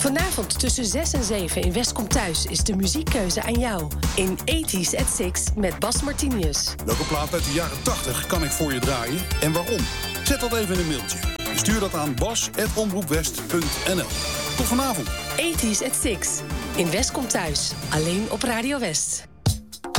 Vanavond tussen 6 en 7 in West Komt Thuis is de muziekkeuze aan jou. In 80s at 6 met Bas Martinius. Welke plaat uit de jaren 80 kan ik voor je draaien en waarom? Zet dat even in een mailtje. Stuur dat aan bas@omroepwest.nl. Tot vanavond. 80s at 6 in West Komt Thuis. Alleen op Radio West.